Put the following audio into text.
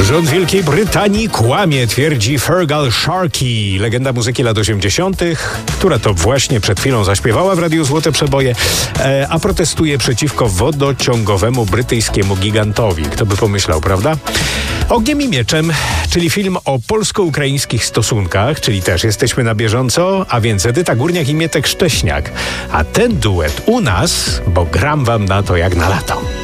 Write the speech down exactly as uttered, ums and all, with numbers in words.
Rząd Wielkiej Brytanii kłamie, twierdzi Fergal Sharkey, legenda muzyki lat osiemdziesiątych, która to właśnie przed chwilą zaśpiewała w Radiu Złote Przeboje, e, a protestuje przeciwko wodociągowemu brytyjskiemu gigantowi. Kto by pomyślał, prawda? Ogniem i mieczem, czyli film o polsko-ukraińskich stosunkach, czyli też jesteśmy na bieżąco, a więc Edyta Górniak i Mietek Szcześniak. A ten duet u nas, bo gram wam na to jak na lato.